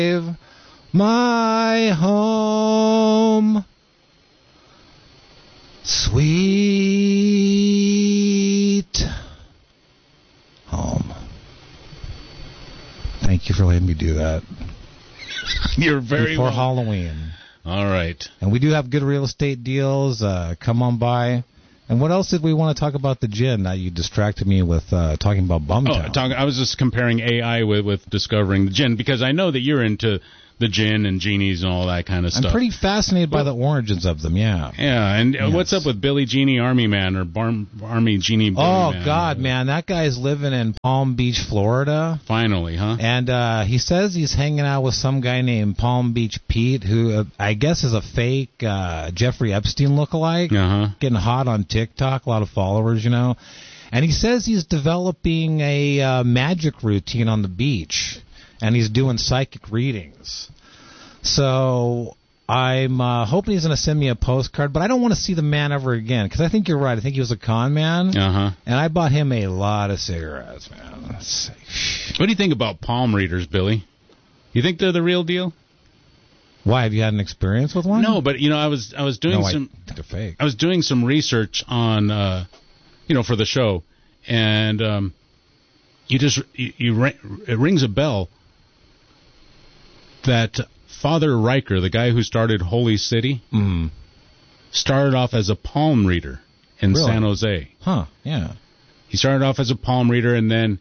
my home, sweet home. Thank you for letting me do that. You're very before well. Halloween. All right. And we do have good real estate deals. Come on by. And what else did we want to talk about the gin? Now you distracted me with talking about Bumtown. I was just comparing AI with discovering the gin, because I know that you're into the gin and genies and all that kind of stuff. I'm pretty fascinated by the origins of them, yeah. Yeah, and what's up with Billy Genie Army Man, or Army Genie Billy Man? Oh, God, man, that guy's living in Palm Beach, Florida. Finally, huh? And he says he's hanging out with some guy named Palm Beach Pete, who I guess is a fake Jeffrey Epstein lookalike, getting hot on TikTok, a lot of followers, you know. And he says he's developing a magic routine on the beach, and he's doing psychic readings. So I'm hoping he's going to send me a postcard, but I don't want to see the man ever again, because I think you're right. I think he was a con man, and I bought him a lot of cigarettes, man. What do you think about palm readers, Billy? You think they're the real deal? Why, have you had an experience with one? No, but you know, I was doing I think they're fake. I was doing some research on for the show, and it rings a bell that Father Riker, the guy who started Holy City, started off as a palm reader in San Jose. Huh, yeah. He started off as a palm reader, and then,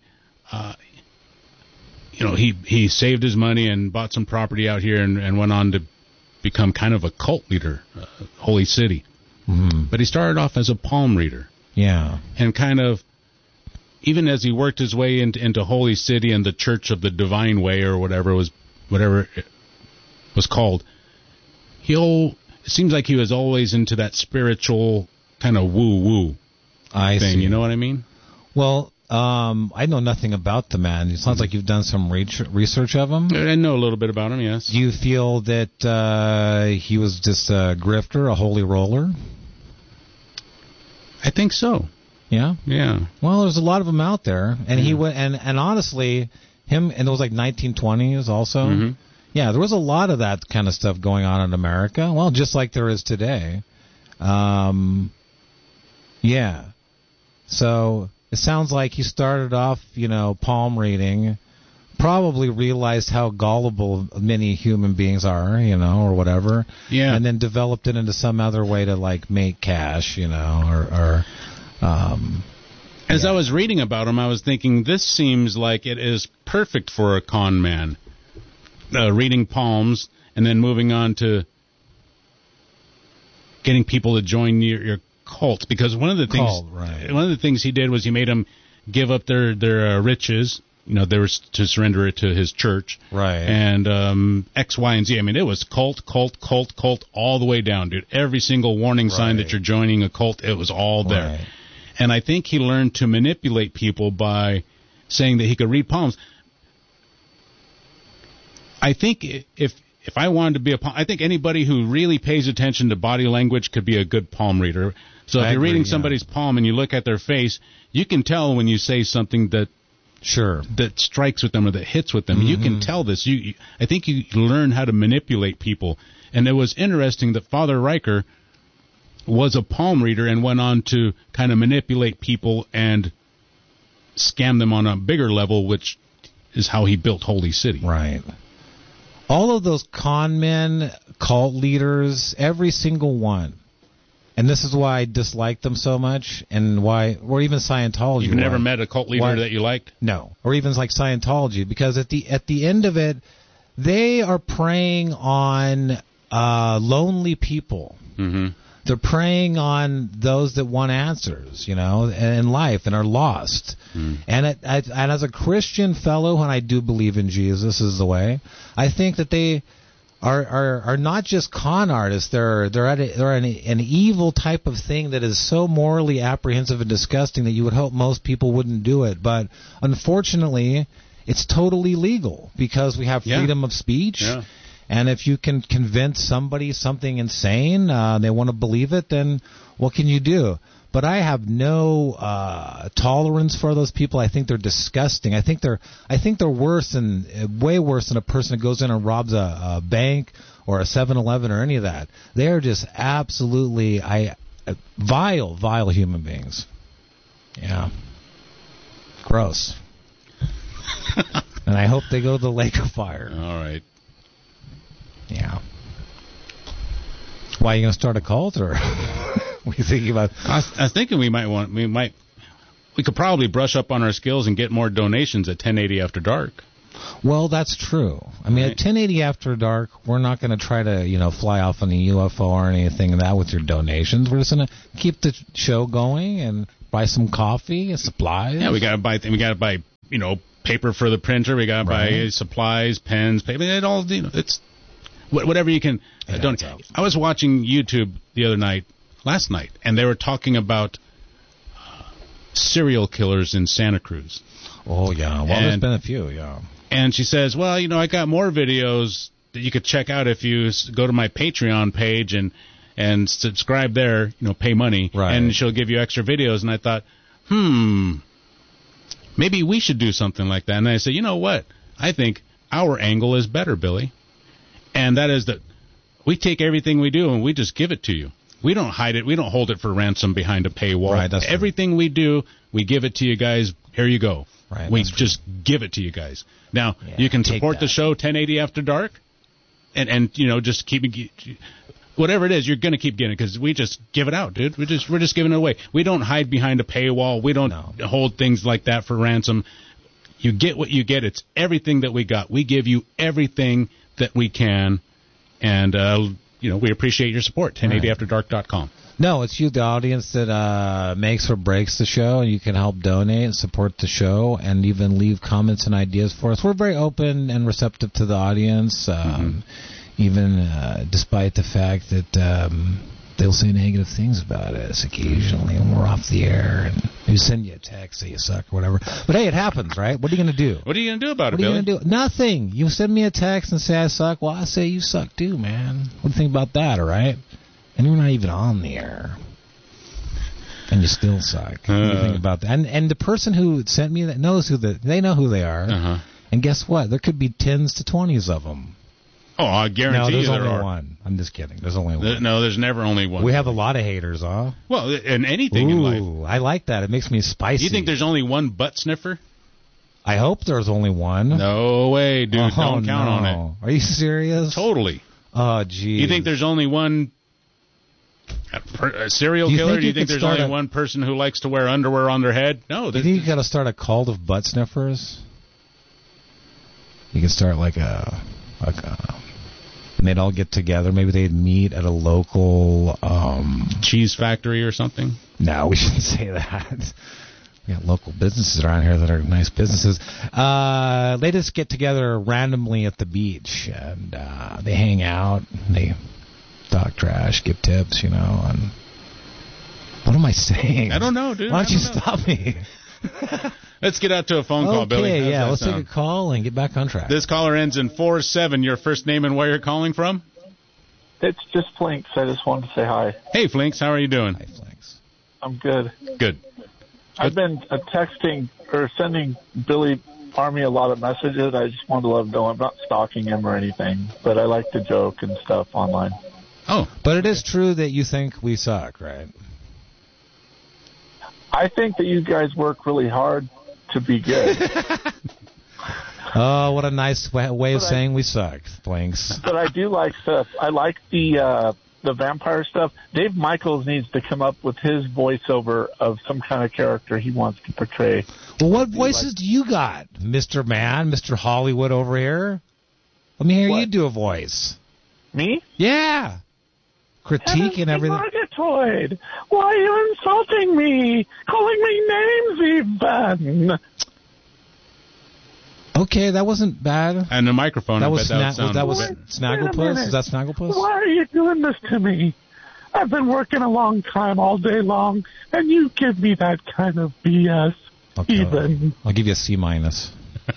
he saved his money and bought some property out here and went on to become kind of a cult leader, Holy City. But he started off as a palm reader. Yeah. And kind of, even as he worked his way into Holy City and the Church of the Divine Way, or whatever it was called, it seems like he was always into that spiritual kind of woo-woo thing. See. You know what I mean? Well, I know nothing about the man. It sounds like you've done some research of him. I know a little bit about him, yes. Do you feel that he was just a grifter, a holy roller? I think so. Yeah? Yeah. Well, there's a lot of them out there. And he went, and honestly, and it was like 1920s also. Yeah, there was a lot of that kind of stuff going on in America. Well, just like there is today. Yeah. So it sounds like he started off, palm reading, probably realized how gullible many human beings are, or whatever. Yeah. And then developed it into some other way to, make cash, As I was reading about him, I was thinking, this seems like it is perfect for a con man. Reading palms and then moving on to getting people to join your cult. Because one of the things he did was he made them give up their riches. They were to surrender it to his church. Right. And X, Y, and Z. I mean, it was cult all the way down, dude. Every single warning sign that you're joining a cult, it was all there. Right. And I think he learned to manipulate people by saying that he could read palms. I think if I wanted to be I think anybody who really pays attention to body language could be a good palm reader. So if you're reading somebody's palm and you look at their face, you can tell when you say something that strikes with them or that hits with them. You can tell this. I think you learn how to manipulate people. And it was interesting that Father Riker was a palm reader and went on to kind of manipulate people and scam them on a bigger level, which is how he built Holy City. Right. All of those con men, cult leaders, every single one. And this is why I dislike them so much, and why, or even Scientology. You've never met a cult leader that you liked? No. Or even like Scientology, because at the end of it, they are preying on lonely people. They're preying on those that want answers, in life and are lost. And as a Christian fellow, and I do believe in Jesus is the way, I think that they are not just con artists. They're an evil type of thing that is so morally apprehensive and disgusting that you would hope most people wouldn't do it. But unfortunately, it's totally legal because we have freedom of speech. Yeah. And if you can convince somebody something insane, they want to believe it, then what can you do? but I have no tolerance for those people. I think they're disgusting. I think they're worse way worse than a person who goes in and robs a bank or a 7-Eleven or any of that. They are just absolutely vile human beings. Yeah. Gross. And I hope they go to the lake of fire. All right. Yeah. Why, are you going to start a cult, or what are you thinking about? I was thinking we could probably brush up on our skills and get more donations at 1080 After Dark. Well, that's true. I mean, right. At 1080 After Dark, we're not going to try to, fly off on a UFO or anything like that with your donations. We're just going to keep the show going and buy some coffee and supplies. Yeah, we got to buy, paper for the printer. We got to buy supplies, pens, paper. It all, it's whatever you can. I was watching YouTube last night, and they were talking about serial killers in Santa Cruz. Oh, yeah. Well, there's been a few, yeah. And she says, well, I got more videos that you could check out if you go to my Patreon page and subscribe there, pay money, right. And she'll give you extra videos. And I thought, maybe we should do something like that. And I said, you know what? I think our angle is better, Billy. And that is that we take everything we do and we just give it to you. We don't hide it. We don't hold it for ransom behind a paywall. Right, that's everything we do, we give it to you guys. Here you go. Right, we just give it to you guys. Now, you can support the show 1080 After Dark and just keep whatever it is, you're going to keep getting it because we just give it out, dude. We're just giving it away. We don't hide behind a paywall. We don't hold things like that for ransom. You get what you get. It's everything that we got. We give you everything that we can, and we appreciate your support. 1080afterdark.com. No, it's you, the audience, that makes or breaks the show, and you can help donate and support the show and even leave comments and ideas for us. We're very open and receptive to the audience, even despite the fact that they'll say negative things about us occasionally when we're off the air, and maybe send you a text, say you suck or whatever. But hey, it happens, right? What are you going to do? What are you going to do about it, Billy? What are you going to do? Nothing. You send me a text and say I suck. Well, I say you suck too, man. What do you think about that, all right? And we're not even on the air. And you still suck. What do you think about that? And the person who sent me that knows they know who they are. Uh-huh. And guess what? There could be 10s to 20s of them. Oh, I guarantee there's you there only are. one. I'm just kidding. There's only one. No, there's never only one. We have a lot of haters, huh? Well, in anything in life. I like that. It makes me spicy. You think there's only one butt sniffer? I hope there's only one. No way, dude. Don't count on it. Are you serious? Totally. Oh, gee. You think there's only one serial killer? Do you think there's only one person who likes to wear underwear on their head? No. Do you think you got to start a cult of butt sniffers? You can start and they'd all get together. Maybe they'd meet at a local cheese factory or something. No, we shouldn't say that. We got local businesses around here that are nice businesses. They just get together randomly at the beach, and they hang out. And they talk trash, give tips, And what am I saying? I don't know, dude. Why don't you stop me? Let's get out to a phone call, Billy. Okay, yeah, let's take a call and get back on track. This caller ends in 47. Your first name and where you're calling from? It's just Flinks. I just wanted to say hi. Hey, Flinks. How are you doing? Hi, Flinks. I'm good. Good. I've been texting or sending Billy Army a lot of messages. I just wanted to let him know I'm not stalking him or anything, but I like to joke and stuff online. Oh. But it is true that you think we suck, right? I think that you guys work really hard to be good. Oh, what a nice way of saying we suck, Flinks. But I do like stuff. I like the vampire stuff. Dave Michaels needs to come up with his voiceover of some kind of character he wants to portray. Well, what voices do you got, Mr. Man, Mr. Hollywood over here? Let me hear you do a voice. Me? Yeah. Critique and everything. Murgatroyd, why are you insulting me? Calling me names even. Okay, that wasn't bad. And the microphone. That was Snagglepuss. Is that Snagglepuss? Why are you doing this to me? I've been working a long time, all day long, and you give me that kind of BS. Okay, even. I'll give you a C minus.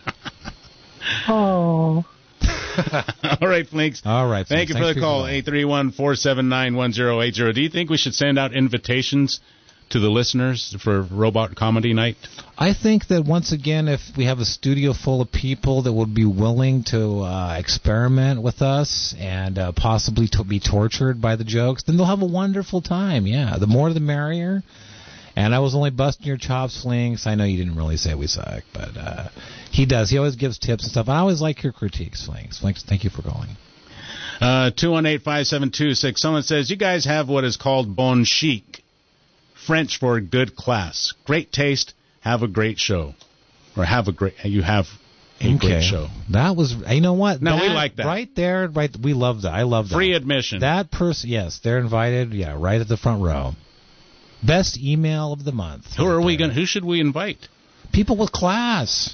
Oh. All right, Flinks. All right. Thank you for the call. 831-479-1080. Do you think we should send out invitations to the listeners for Robot Comedy Night? I think that once again, if we have a studio full of people that would be willing to experiment with us and possibly to be tortured by the jokes, then they'll have a wonderful time. Yeah, the more the merrier. And I was only busting your chops, Flinks. I know you didn't really say we suck, but he does. He always gives tips and stuff. I always like your critiques, Flinks. Flinks, thank you for calling. 218-572-6. Someone says, you guys have what is called bon chic, French for good class. Great taste, have a great show. Or you have a great show. That was, you know what? No, we like that. Right there, we love that. I love that. Free admission. That person, yes, they're invited, right at the front row. Best email of the month. Who should we invite? People with class.